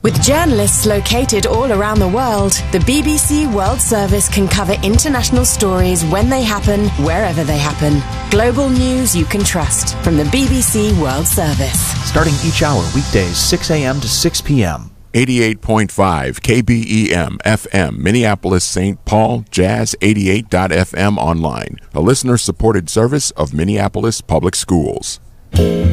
With journalists located all around the world, the BBC World Service can cover international stories when they happen, wherever they happen. Global news you can trust from the BBC World Service. Starting each hour weekdays 6 a.m. to 6 p.m. 88.5 KBEM FM, Minneapolis, St. Paul, Jazz 88.FM online, a listener-supported service of Minneapolis Public Schools.